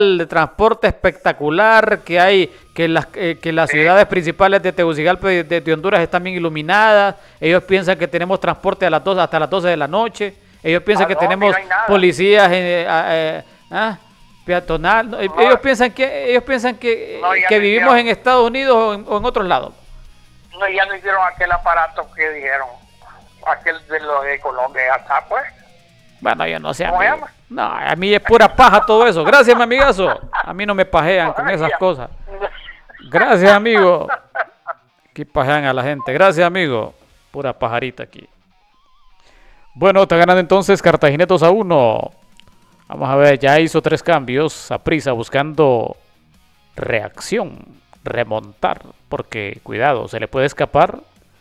de transporte espectacular que hay, que las ciudades principales de Tegucigalpa y de Honduras están bien iluminadas. Ellos piensan que tenemos transporte hasta las 12 de la noche. Ellos piensan que no, tenemos no hay nada. policías peatonal. No, Ellos piensan que, no, que no vivimos hicieron. en Estados Unidos o en otros lados. No, ya no hicieron aquel aparato que dijeron, aquel de lo de Colombia, acá pues. Bueno, yo no sé. ¿Cómo se Amigo. llama? No, a mí es pura paja todo eso. Gracias, mi amigazo. A mí no me pajean con esas cosas. Gracias, amigo. Aquí pajean a la gente. Gracias, amigo. Pura pajarita aquí. Bueno, está ganando entonces Cartagena 2-1. Vamos a ver, ya hizo 3 cambios. Saprissa buscando reacción, remontar. Porque, cuidado, se le puede escapar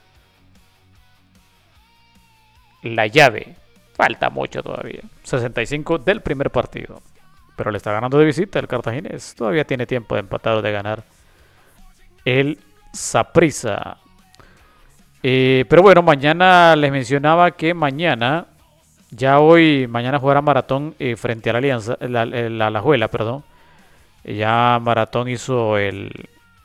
la llave. Falta mucho todavía. 65 del primer partido. Pero le está ganando de visita el Cartaginés. Todavía tiene tiempo de empatar o de ganar el Saprissa. Pero bueno, mañana les mencionaba que mañana jugará Maratón frente a la Alianza, la Alajuela, perdón. Ya Maratón hizo el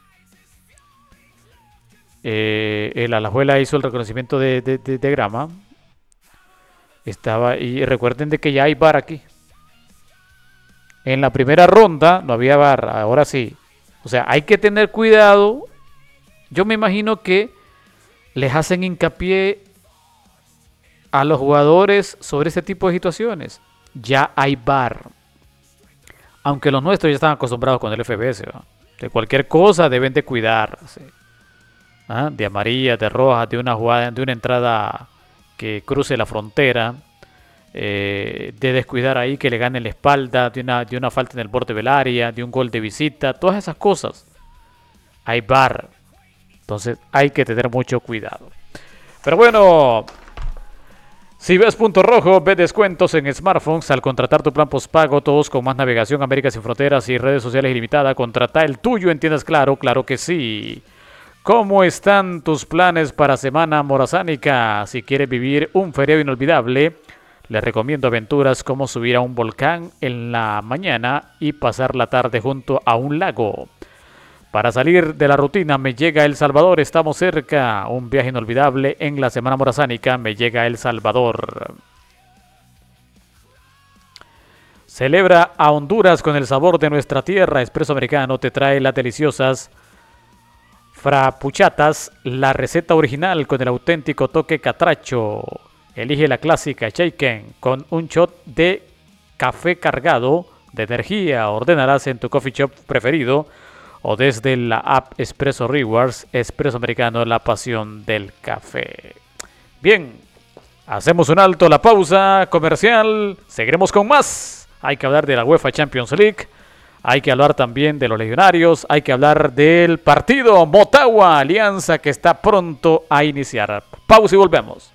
Alajuela hizo el reconocimiento de grama. Y recuerden de que ya hay VAR aquí. En la primera ronda no había VAR, ahora sí. O sea, hay que tener cuidado. Yo me imagino que les hacen hincapié a los jugadores sobre este tipo de situaciones. Ya hay VAR. Aunque los nuestros ya están acostumbrados con el FBS, ¿no? De cualquier cosa deben de cuidarse. ¿Ah? De amarilla, de roja, de una jugada, de una entrada que cruce la frontera, de descuidar ahí que le gane la espalda, de una falta en el borde del área, de un gol de visita, todas esas cosas. Hay VAR. Entonces hay que tener mucho cuidado. Pero bueno, si ves Punto Rojo, ve descuentos en smartphones al contratar tu plan postpago, todos con más navegación, América sin fronteras y redes sociales ilimitada. Contrata el tuyo en tiendas Claro, claro que sí. ¿Cómo están tus planes para Semana Morazánica? Si quieres vivir un feriado inolvidable, les recomiendo aventuras como subir a un volcán en la mañana y pasar la tarde junto a un lago. Para salir de la rutina, Me Llega El Salvador, estamos cerca. Un viaje inolvidable en la Semana Morazánica, Me Llega El Salvador. Celebra a Honduras con el sabor de nuestra tierra. Expreso Americano te trae las deliciosas Frappuchatas, la receta original con el auténtico toque catracho. Elige la clásica shaken con un shot de café cargado de energía. Ordenarás en tu coffee shop preferido o desde la app Espresso Rewards. Expreso Americano, la pasión del café. Bien, hacemos un alto, la pausa comercial. Seguiremos con más. Hay que hablar de la UEFA Champions League. Hay que hablar también de los legionarios. Hay que hablar del partido Motagua Alianza que está pronto a iniciar. Pausa y volvemos.